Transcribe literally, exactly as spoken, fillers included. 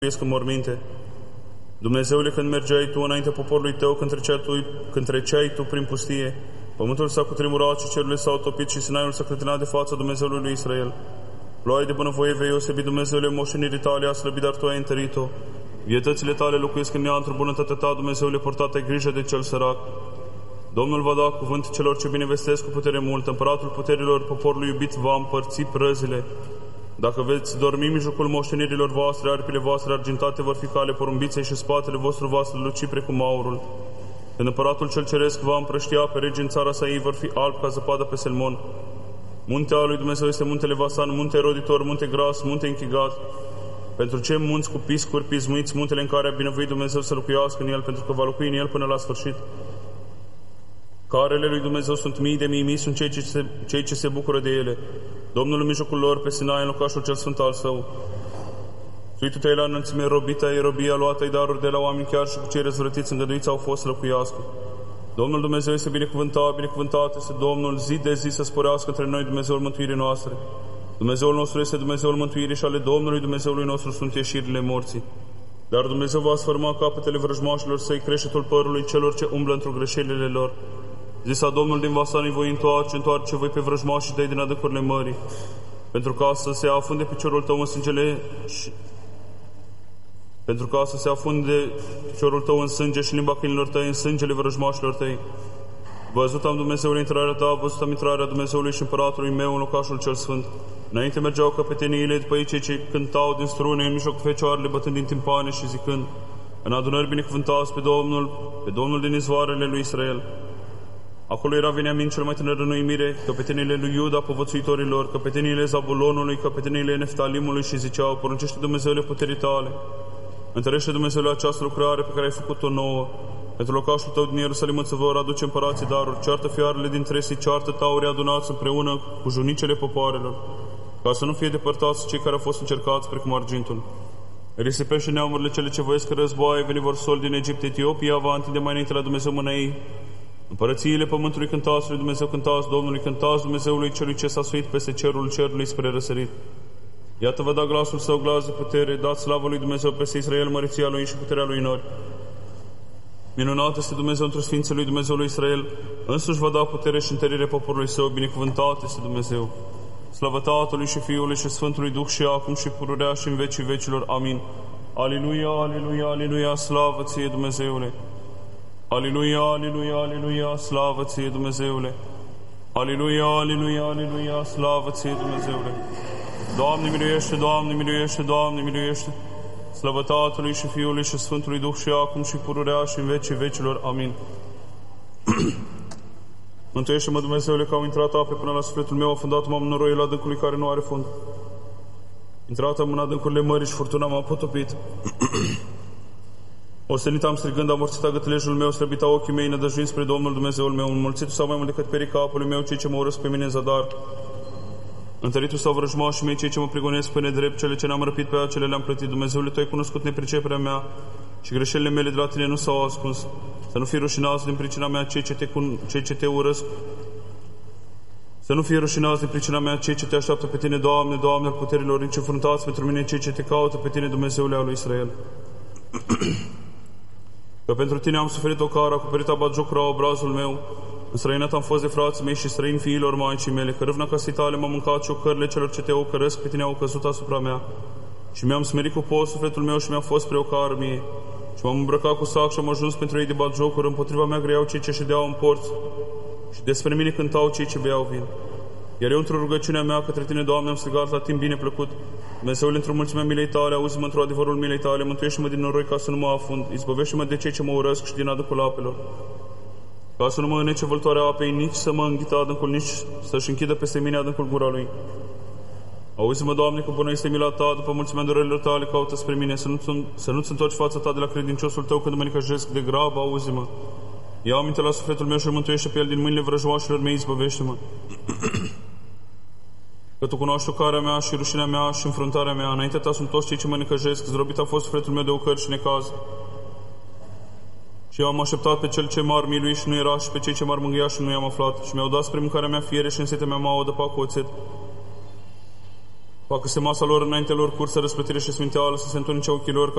în morminte. Dumnezeule, când mergeai Tu înaintea poporului Tău, când treceai Tu, când treceai tu prin pustie, pământul s-a cutremurat și cerurile s-au topit și Sinaiul s-a clătinat de fața Dumnezeului lui Israel. Ploaie de bunăvoie vei osebi, Dumnezeule, moșenirii Tale a slăbit, dar Tu ai întărit-o. Vietățile Tale locuiesc în neantru, bunătatea Ta, Dumnezeule, purtată ai grijă de cel sărac. Domnul va da cuvânt celor ce binevestesc cu putere multă, împăratul puterilor, poporul iubit va împărți prăzile. Dacă veți dormi în mijlocul moștenirilor voastre, aripile voastre argintate vor fi cale porumbiței și spatele vostru va străluci precum aurul. Când împăratul cel ceresc va împrăștia pe regi în țara sa, ei vor fi albi ca zăpada pe Selmon. Muntea lui Dumnezeu este muntele Vasan, munte roditor, munte gras, munte închigat. Pentru ce munți cu piscuri pismuiți, muntele în care a binevoit Dumnezeu să locuiască în el, pentru că va locui în el până la sfârșit. Carele lui Dumnezeu sunt mii de mii, mii sunt cei ce se, cei ce se bucură de ele. Domnul în mijlocul lor, pe Sinai, în locașul cel sfânt al său. Suitu-te-ai la înălțime, robita ai robia, luată-ai daruri de la oameni, chiar și cu cei răzvrătiți îngăduiți au fost să locuiască. Domnul Dumnezeu este binecuvântat, binecuvântat este Domnul, zi de zi să sporească între noi Dumnezeul mântuirii noastre. Dumnezeul nostru este Dumnezeul mântuirii și ale Domnului Dumnezeului nostru sunt ieșirile morții. Dar Dumnezeu va sfârma capetele vrăjmașilor săi, creștetul părului celor ce umblă într-o greșelile lor. Zisa Domnul din Vasan, îi voi întoarce, întoarce voi pe vrăjmașii tăi din adâncurile mării, pentru ca să se afunde piciorul tău în sângele și... pentru ca să se afunde piciorul tău în sânge și limba câinilor tăi în sângele vrăjmașilor tăi. Văzut am, Dumnezeule, intrarea ta, văzut am intrarea Dumnezeului și împăratului meu în locașul cel sfânt. Înainte mergeau căpeteniile, după ei cei ce cântau din strune, în mijlocul fecioarele, bătând din timpane și zicând: în adunări binecuvântați pe Domnul, pe Domnul din izvoarele lui Israel. Acolo era Veniamin cel mai tânăr în uimire, căpetenile lui Iuda, povățuitorilor, căpetenile Zabulonului, căpetenile Neftalimului și ziceau: poruncește Dumnezeule puterii tale. Întărește Dumnezeule această lucrare pe care ai făcut-o nouă. Pentru locașul tău din Ierusalim îți vor aduce împărații daruri, ceartă fiarele din tresii, ceartă taurii adunați împreună cu junicele popoarelor, ca să nu fie depărtați cei care au fost încercați precum argintul. Risipește neamurile cele ce voiesc războaie, veni vor sol din Egipt, Etiopia va întinde mai înainte la Dumnezeu mâna ei. Împărățiile pământului cântați lui Dumnezeu, cântați Domnului, cântați Dumnezeului celui ce s-a suit peste cerul cerului spre răsărit. Iată vă da glasul său, glas de putere, dați slavă lui Dumnezeu peste Israel, măreția lui și puterea lui nori. Minunat este Dumnezeu într-o Sfinții lui Dumnezeu lui Israel, însuși va da putere și întărire poporului său, binecuvântat este Dumnezeu. Slavă Tatălui și Fiului și Sfântului Duh și acum și pururea și în vecii vecilor. Amin. Aliluia, aliluia, aliluia, slavă ție Dumnezeule. Aliluia, aliluia, aliluia, slavă ție Dumnezeule. Aliluia, aliluia, aliluia, slavă ție Dumnezeule. Doamne miluiește, Doamne miluiește, Doamne miluiește. Slavă Tatălui și Fiului și Sfântului Duh și acum și pururea și în vecii vecilor. Amin. Mântuiește-mă, Dumnezeule, că au intrat ape până la sufletul meu, afundat-m în noroiul adâncului care nu are fund. Intrat am în adâncurile mării și furtuna m-a potopit. Ostenit am strigând, amorțit a gătălejul meu, slăbit ochii mei, nădăjduind spre Domnul Dumnezeul meu. Înmulțitul sau mai mult decât perii capului meu, cei ce mă urăsc pe mine în zadar. Întăritul sau vrăjmașii mei, cei ce mă prigonesc pe nedrept, cele ce ne-am răpit pe acele le-am plătit. Dumnezeule, Tu ai cunoscut nepriceperea mea și greșelile mele de la Tine nu s-au ascuns. Să nu fii rușinați din pricina mea cei ce te, cun... cei ce te urăsc. Să nu fie rușinați din pricina mea cei ce te așteaptă pe Tine, Doamne, Doamne al puterilor, nici înfruntați pentru mine cei ce te caută pe Tine, Dumnezeule al lui Israel. Că pentru Tine am suferit o cară, acoperită batjocura obrazul meu. Înstrăinat am fost de frații mei și străin fiilor maicii mele, că râvna casei Tale m-a mâncat și ocările celor ce Te ocărăsc pe Tine au căzut asupra mea. Și mi-am smerit cu post sufletul meu și mi-a fost spre o cară mie. Și m-am îmbrăcat cu sac și am ajuns pentru ei de batjocură, împotriva mea greiau cei ce ședeau în porți și despre mine cântau cei ce beau vin. Iar eu într-o rugăciunea mea către Tine, Doamne, am strigat la timp bine plăcut. Dumnezeule, într-o mulțimea milei Tale, auzi-mă într-o adevărul milei Tale, mântuiește-mă din noroi ca să nu mă afund, izbăvește-mă de cei ce mă urăsc și din adâncul apelor. Ca să nu mă înnece vâltoarea apei, nici să mă înghită adâncul, nici să-și închidă peste mine adâncul gura lui. Auzi-mă, Doamne, că bună este mila Ta, după mulțimea durerilor Tale caută spre mine, să nu-ți, să nu-ți întorci fața Ta de la credinciosul Tău când mă necăjesc de grabă, auzi-mă. Ia aminte la sufletul meu și îl mântuiește pe el din mâinile vrăjmașilor mei, izbăvește-mă. Că Tu cunoști ocarea mea și rușinea mea și înfruntarea mea, înaintea Ta sunt toți cei ce mă necăjesc, zdrobit a fost sufletul meu de ocări și necaz. Și eu am așteptat pe cel ce m-ar milui și nu era și pe cei ce m-ar mângâia și nu i-am aflat. Și mi-au dat spre mâncarea mea fiere și în setea mea m-au adăpat cu oțet. Facă-se masa lor înainte lor cursă, răsplătire și sfinteală, să se întunece ochii lor,